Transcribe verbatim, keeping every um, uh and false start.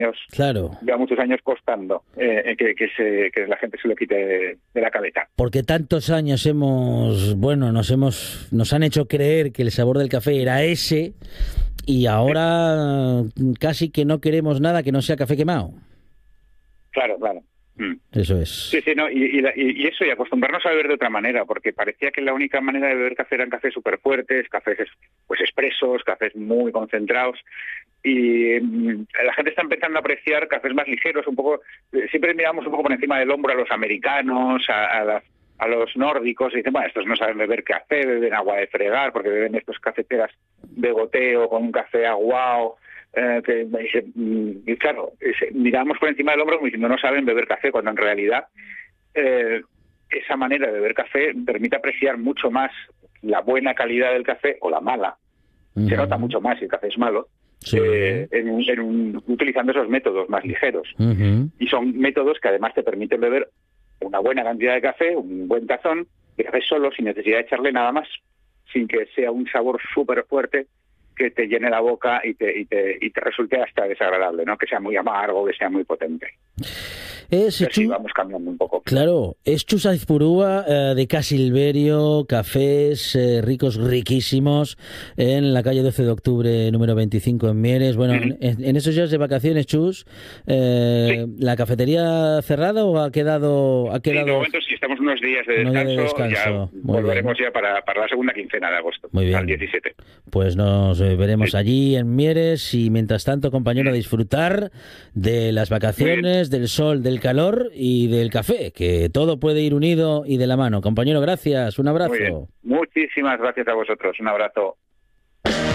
años, Claro. lleva muchos años costando eh, que, que, se, que la gente se lo quite de, de la cabeza. Porque tantos años hemos, bueno, nos hemos, nos han hecho creer que el sabor del café era ese y ahora sí. Casi que no queremos nada que no sea café quemado. Claro, claro. Mm. Eso es. Sí, sí, no, y, y, y eso, y acostumbrarnos a beber de otra manera, porque parecía que la única manera de beber café eran cafés súper fuertes, cafés pues expresos, cafés muy concentrados, y mm, la gente está empezando a apreciar cafés más ligeros, un poco, siempre miramos un poco por encima del hombro a los americanos, a, a, la, a los nórdicos, y dicen, bueno, estos no saben beber café, beben agua de fregar, porque beben estos cafeteras de goteo con un café aguado. Eh, que, y claro, miramos por encima del hombro como diciendo no saben beber café, cuando en realidad eh, esa manera de beber café permite apreciar mucho más la buena calidad del café o la mala. Uh-huh. Se nota mucho más si el café es malo, sí. eh, en, en un, utilizando esos métodos más ligeros. Uh-huh. Y son métodos que además te permiten beber una buena cantidad de café, un buen tazón de café solo, sin necesidad de echarle nada más, sin que sea un sabor súper fuerte que te llene la boca y te, y te, y te resulte hasta desagradable, ¿no? Que sea muy amargo, que sea muy potente. Es Pero sí, vamos cambiando un poco. Claro, es Chusaizpurúa eh, de Casilverio, cafés eh, ricos, riquísimos, en la calle doce de octubre, número veinticinco en Mieres. Bueno, uh-huh. en, en esos días de vacaciones, Chus, eh, sí. ¿la cafetería cerrada o ha quedado...? Ha quedado... Sí, de momento sí, estamos unos días de descanso, de descanso. Ya volveremos bien. ya para, para la segunda quincena de agosto, Muy bien. al diecisiete. Pues nos eh, veremos sí. allí en Mieres y mientras tanto, compañero, a disfrutar de las vacaciones, del sol, del calor y del café, que todo puede ir unido y de la mano. Compañero, gracias, un abrazo. Muy bien. Muchísimas gracias a vosotros, un abrazo.